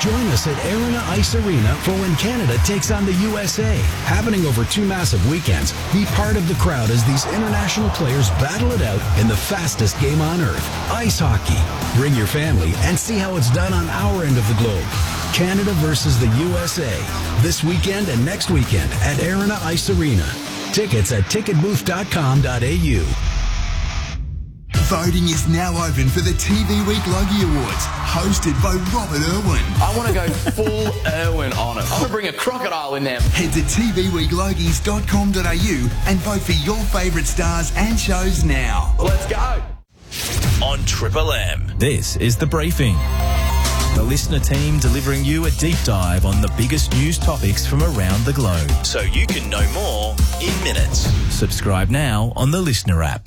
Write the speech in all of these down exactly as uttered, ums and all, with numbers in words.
Join us at Arena Ice Arena for when Canada takes on the U S A. Happening over two massive weekends, be part of the crowd as these international players battle it out in the fastest game on earth, ice hockey. Bring your family and see how it's done on our end of the globe. Canada versus the U S A. This weekend and next weekend at Arena Ice Arena. Tickets at ticket booth dot com dot a u. Voting is now open for the T V Week Logie Awards, hosted by Robert Irwin. I want to go full Irwin on it. I want to bring a crocodile in there. Head to t v week logies dot com dot a u and vote for your favourite stars and shows now. Let's go. On Triple M, this is The Briefing. The listener team delivering you a deep dive on the biggest news topics from around the globe, so you can know more in minutes. Subscribe now on the Listener app.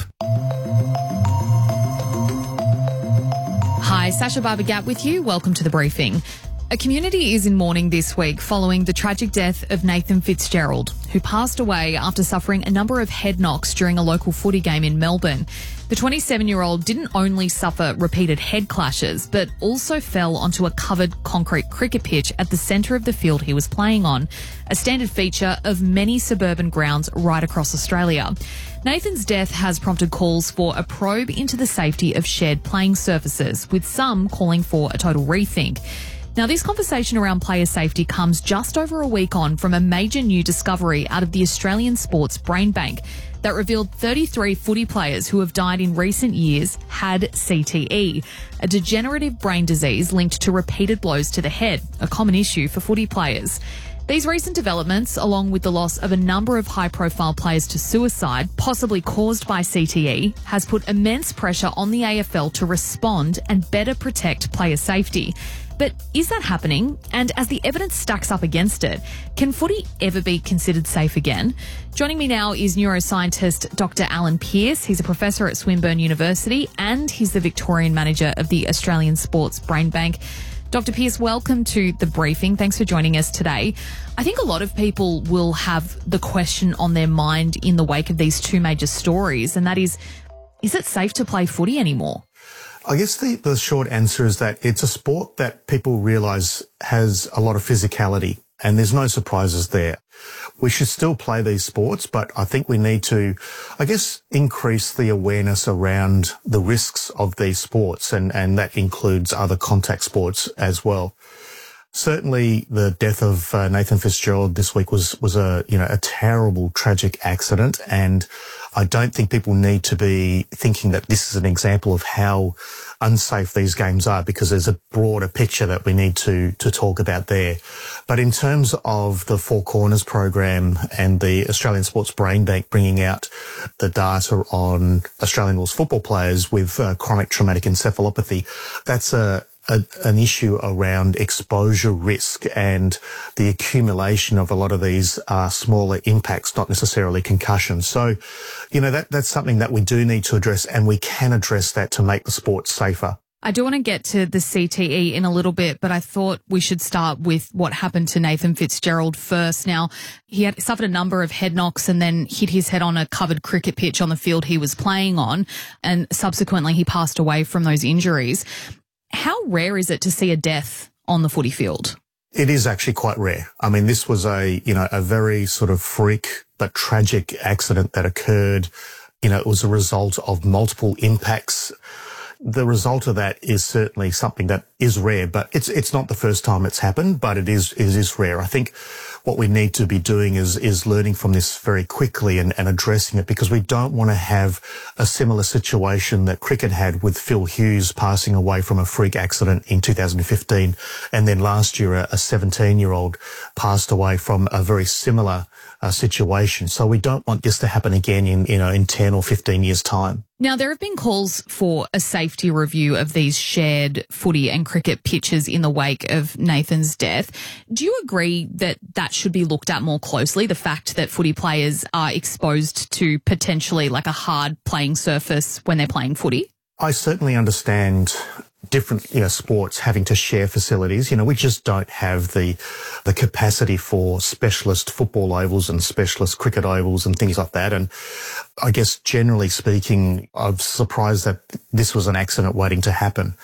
Hi, Sasha Barbagat with you. Welcome to The Briefing. A community is in mourning this week following the tragic death of Nathan Fitzgerald, who passed away after suffering a number of head knocks during a local footy game in Melbourne. The twenty-seven-year-old didn't only suffer repeated head clashes, but also fell onto a covered concrete cricket pitch at the centre of the field he was playing on, a standard feature of many suburban grounds right across Australia. Nathan's death has prompted calls for a probe into the safety of shared playing surfaces, with some calling for a total rethink. Now, this conversation around player safety comes just over a week on from a major new discovery out of the Australian Sports Brain Bank that revealed thirty-three footy players who have died in recent years had C T E, a degenerative brain disease linked to repeated blows to the head, a common issue for footy players. These recent developments, along with the loss of a number of high-profile players to suicide, possibly caused by C T E, has put immense pressure on the A F L to respond and better protect player safety. But is that happening? And as the evidence stacks up against it, can footy ever be considered safe again? Joining me now is neuroscientist Doctor Alan Pearce. He's a professor at Swinburne University and he's the Victorian manager of the Australian Sports Brain Bank. Doctor Pearce, welcome to The Briefing. Thanks for joining us today. I think a lot of people will have the question on their mind in the wake of these two major stories, and that is, is it safe to play footy anymore? I guess the, the short answer is that it's a sport that people realise has a lot of physicality, and there's no surprises there. We should still play these sports, but I think we need to, I guess, increase the awareness around the risks of these sports, and, and that includes other contact sports as well. Certainly, the death of uh, Nathan Fitzgerald this week was was a you know a terrible, tragic accident, and I don't think people need to be thinking that this is an example of how unsafe these games are, because there's a broader picture that we need to to talk about there. But in terms of the Four Corners program and the Australian Sports Brain Bank bringing out the data on Australian rules football players with uh, chronic traumatic encephalopathy, that's a A, an issue around exposure risk and the accumulation of a lot of these uh, smaller impacts, not necessarily concussions. So, you know, that that's something that we do need to address, and we can address that to make the sport safer. I do want to get to the C T E in a little bit, but I thought we should start with what happened to Nathan Fitzgerald first. Now, he had suffered a number of head knocks and then hit his head on a covered cricket pitch on the field he was playing on, and subsequently he passed away from those injuries. How rare is it to see a death on the footy field? It is actually quite rare. I mean, this was a, you know, a very sort of freak but tragic accident that occurred. You know, it was a result of multiple impacts. The result of that is certainly something that is rare, but it's it's not the first time it's happened, but it is it is rare. I think what we need to be doing is is learning from this very quickly and, and addressing it, because we don't want to have a similar situation that cricket had with Phil Hughes passing away from a freak accident in two thousand fifteen, and then last year a seventeen-year-old passed away from a very similar uh, situation. So we don't want this to happen again in you know in ten or fifteen years' time. Now, there have been calls for a safety review of these shared footy and cricket pitches in the wake of Nathan's death. Do you agree that that should be looked at more closely, the fact that footy players are exposed to potentially like a hard playing surface when they're playing footy? I certainly understand different you know, sports having to share facilities. You know, we just don't have the the capacity for specialist football ovals and specialist cricket ovals and things like that. And I guess generally speaking, I'm surprised that this was an accident waiting to happen.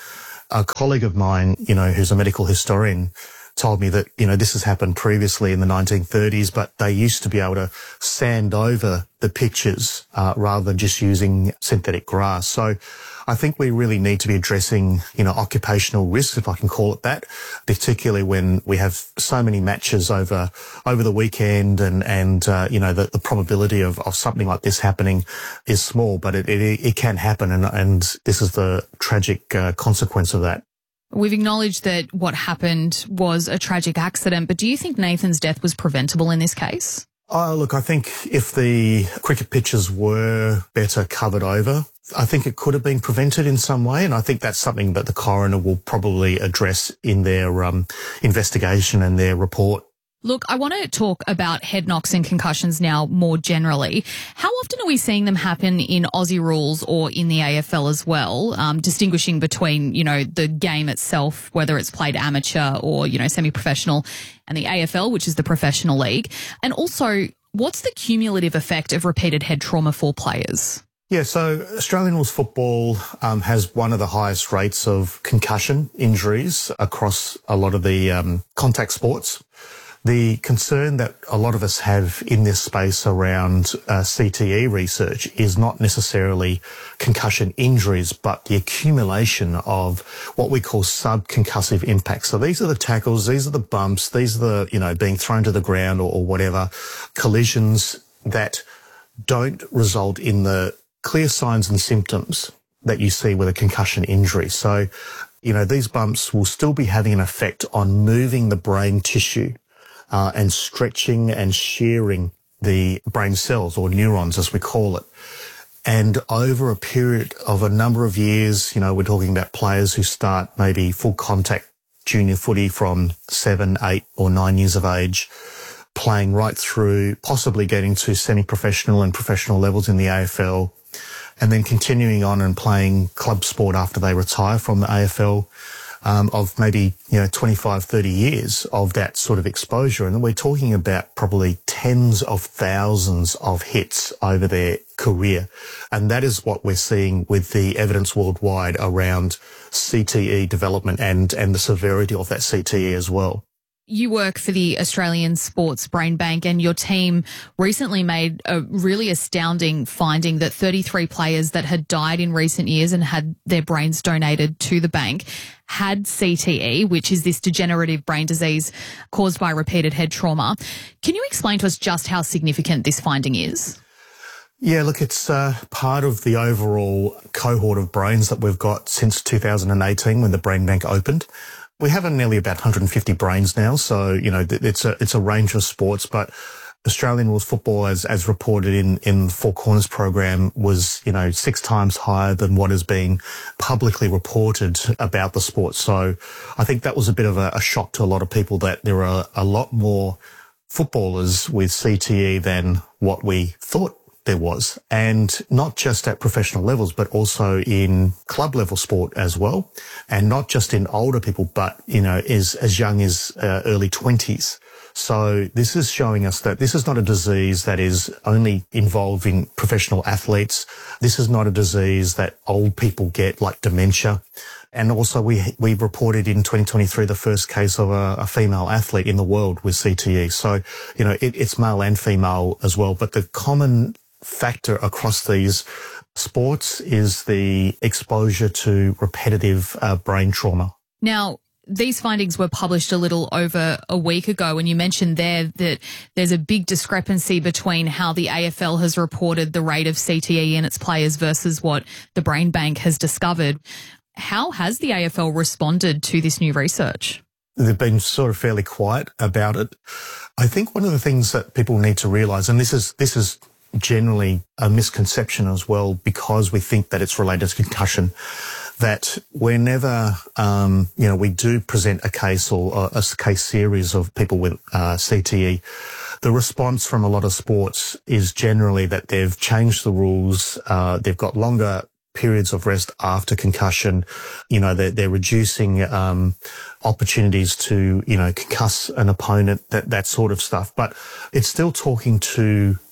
A colleague of mine, you know, who's a medical historian, told me that, you know, this has happened previously in the nineteen thirties, but they used to be able to sand over the pitches uh, rather than just using synthetic grass. So I think we really need to be addressing, you know, occupational risks, if I can call it that, particularly when we have so many matches over over the weekend and, and uh, you know, the, the probability of, of something like this happening is small, but it, it, it can happen, and, and this is the tragic uh, consequence of that. We've acknowledged that what happened was a tragic accident, but do you think Nathan's death was preventable in this case? Oh, look, I think if the cricket pitches were better covered over, I think it could have been prevented in some way, and I think that's something that the coroner will probably address in their um, investigation and their report. Look, I want to talk about head knocks and concussions now more generally. How often are we seeing them happen in Aussie rules or in the A F L as well, um, distinguishing between, you know, the game itself, whether it's played amateur or, you know, semi-professional, and the A F L, which is the professional league? And also, what's the cumulative effect of repeated head trauma for players? Yeah, so Australian rules football um, has one of the highest rates of concussion injuries across a lot of the um, contact sports. The concern that a lot of us have in this space around uh, C T E research is not necessarily concussion injuries, but the accumulation of what we call subconcussive impacts. So these are the tackles, these are the bumps, these are the, you know, being thrown to the ground or, or whatever, collisions that don't result in the clear signs and symptoms that you see with a concussion injury. So, you know, these bumps will still be having an effect on moving the brain tissue Uh, and stretching and shearing the brain cells, or neurons as we call it. And over a period of a number of years, you know, we're talking about players who start maybe full contact junior footy from seven, eight or nine years of age, playing right through, possibly getting to semi-professional and professional levels in the A F L, and then continuing on and playing club sport after they retire from the A F L. Um, of maybe, you know, twenty-five, thirty years of that sort of exposure. And we're talking about probably tens of thousands of hits over their career. And that is what we're seeing with the evidence worldwide around C T E development and, and the severity of that C T E as well. You work for the Australian Sports Brain Bank, and your team recently made a really astounding finding that thirty-three players that had died in recent years and had their brains donated to the bank had C T E, which is this degenerative brain disease caused by repeated head trauma. Can you explain to us just how significant this finding is? Yeah, look, it's uh, part of the overall cohort of brains that we've got since two thousand eighteen when the Brain Bank opened. We have nearly about one hundred fifty brains now, so, you know, it's a it's a range of sports, but Australian rules football, as as reported in in the Four Corners program, was, you know, six times higher than what is being publicly reported about the sport. So I think that was a bit of a, a shock to a lot of people, that there are a lot more footballers with C T E than what we thought there was, and not just at professional levels, but also in club level sport as well, and not just in older people, but, you know, as as young as uh, early twenties. So this is showing us that this is not a disease that is only involving professional athletes. This is not a disease that old people get, like dementia. And also we we reported in twenty twenty-three the first case of a, a female athlete in the world with C T E. So, you know, it, it's male and female as well. But the common factor across these sports is the exposure to repetitive uh, brain trauma. Now, these findings were published a little over a week ago, and you mentioned there that there's a big discrepancy between how the A F L has reported the rate of C T E in its players versus what the Brain Bank has discovered. How has the A F L responded to this new research? They've been sort of fairly quiet about it. I think one of the things that people need to realise, and this is this is generally a misconception as well, because we think that it's related to concussion, that whenever, um, you know, we do present a case or a case series of people with uh, C T E, the response from a lot of sports is generally that they've changed the rules, uh, they've got longer periods of rest after concussion, you know, they're, they're reducing um, opportunities to, you know, concuss an opponent, that, that sort of stuff. But it's still talking to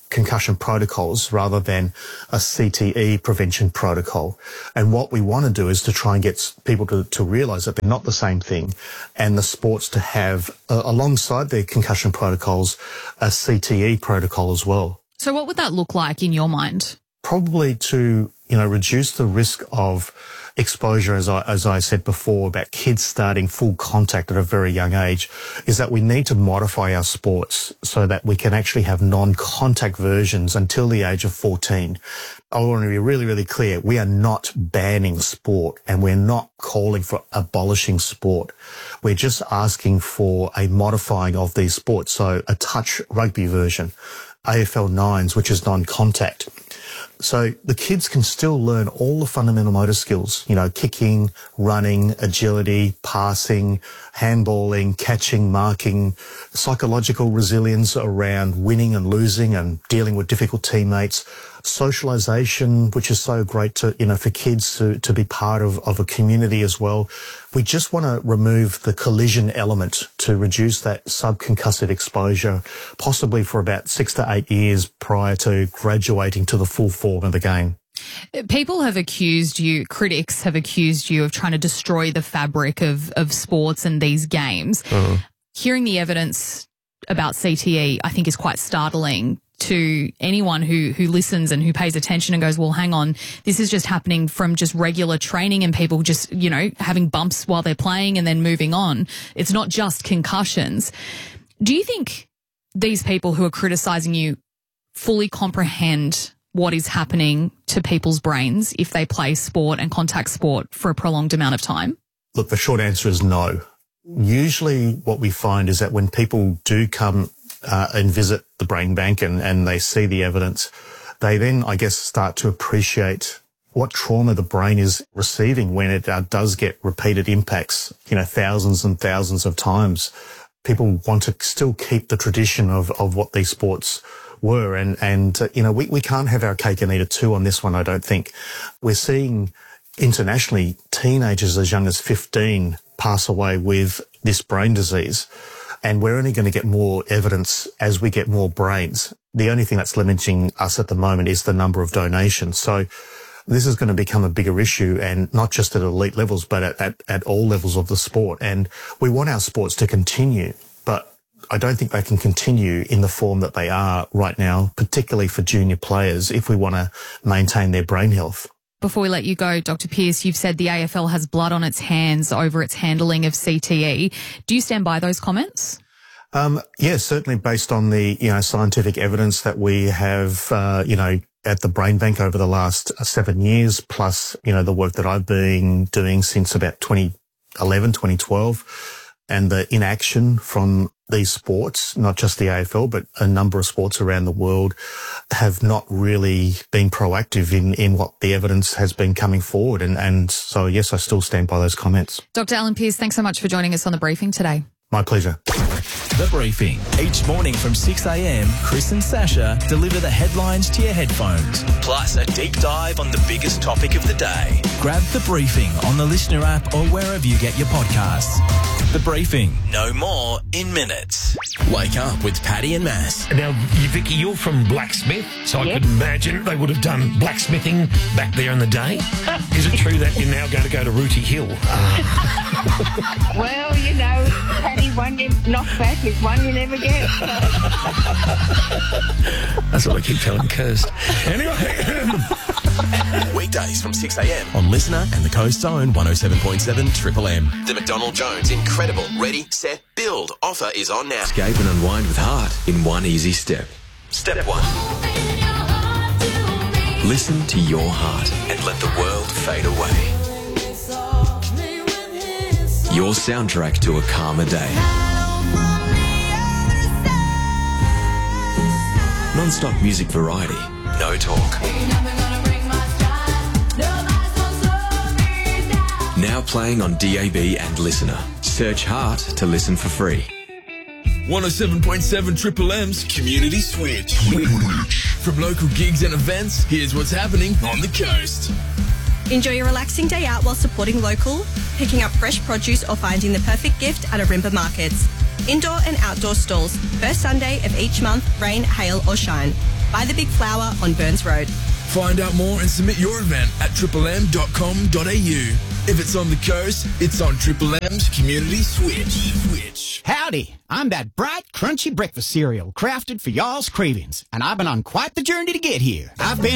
concussion protocols rather than a C T E prevention protocol. And what we want to do is to try and get people to, to realise that they're not the same thing, and the sports to have, uh, alongside their concussion protocols, a C T E protocol as well. So what would that look like in your mind? Probably to, you know, reduce the risk of exposure, as I, as I said before, about kids starting full contact at a very young age, is that we need to modify our sports so that we can actually have non-contact versions until the age of fourteen. I want to be really, really clear. We are not banning sport, and we're not calling for abolishing sport. We're just asking for a modifying of these sports. So a touch rugby version, A F L nines, which is non-contact. So the kids can still learn all the fundamental motor skills, you know, kicking, running, agility, passing, handballing, catching, marking, psychological resilience around winning and losing and dealing with difficult teammates, socialization, which is so great to, you know, for kids to, to be part of, of a community as well. We just want to remove the collision element to reduce that subconcussive exposure, possibly for about six to eight years prior to graduating to the full form of the game. People have accused you, critics have accused you of trying to destroy the fabric of, of sports and these games. Uh-huh. Hearing the evidence about C T E, I think, is quite startling to anyone who, who listens and who pays attention and goes, well, hang on, this is just happening from just regular training and people just, you know, having bumps while they're playing and then moving on. It's not just concussions. Do you think these people who are criticising you fully comprehend what is happening to people's brains if they play sport and contact sport for a prolonged amount of time? Look, the short answer is no. Usually what we find is that when people do come uh, and visit the brain bank and, and they see the evidence, they then, I guess, start to appreciate what trauma the brain is receiving when it uh, does get repeated impacts, you know, thousands and thousands of times. People want to still keep the tradition of, of what these sports were. And, and uh, you know, we, we can't have our cake and eat it too on this one, I don't think. We're seeing internationally teenagers as young as fifteen pass away with this brain disease. And we're only going to get more evidence as we get more brains. The only thing that's limiting us at the moment is the number of donations. So this is going to become a bigger issue, and not just at elite levels, but at, at, at all levels of the sport. And we want our sports to continue, but I don't think they can continue in the form that they are right now, particularly for junior players, if we want to maintain their brain health. Before we let you go, Doctor Pearce, you've said the A F L has blood on its hands over its handling of C T E. Do you stand by those comments? Um, yeah, certainly based on the, you know, scientific evidence that we have, uh, you know, at the Brain Bank over the last seven years, plus, you know, the work that I've been doing since about twenty eleven, twenty twelve, and the inaction from these sports, not just the A F L, but a number of sports around the world, have not really been proactive in, in what the evidence has been coming forward. And, and so, yes, I still stand by those comments. Doctor Alan Pearce, thanks so much for joining us on The Briefing today. My pleasure. The Briefing. Each morning from six a m, Chris and Sasha deliver the headlines to your headphones, plus a deep dive on the biggest topic of the day. Grab The Briefing on the Listener app or wherever you get your podcasts. The Briefing. No more in minutes. Wake up with Paddy and Mass. Now, you, Vicky, you're from Blacksmith, so Yep. I could imagine they would have done blacksmithing back there in the day. Is it true that you're now going to go to Rooty Hill? Uh, Well, you know, Paddy, one you knock back is one you never get. that's what I keep telling Kirst. Anyway... Weekdays from six a m on Listener and the Coast Zone one oh seven point seven Triple M. The McDonald Jones Incredible Ready, Set, Build offer is on now. Escape and unwind with heart in one easy step. Step one. Listen to your heart And let the world fade away. your soundtrack to a calmer day. Non-stop music variety, no talk. Now playing on D A B and Listener. Search Heart to listen for free. one oh seven point seven Triple M's Community Switch. From local gigs and events, here's what's happening on the coast. Enjoy your relaxing day out while supporting local, picking up fresh produce or finding the perfect gift at Arimba Markets. Indoor and outdoor stalls, first Sunday of each month, rain, hail or shine. by the Big Flower on Burns Road. Find out more and submit your event at triple m dot com dot a u. If it's on the coast, it's on Triple M's Community Switch. Switch. Howdy, I'm that bright, crunchy breakfast cereal crafted for y'all's cravings, and I've been on quite the journey to get here. I've been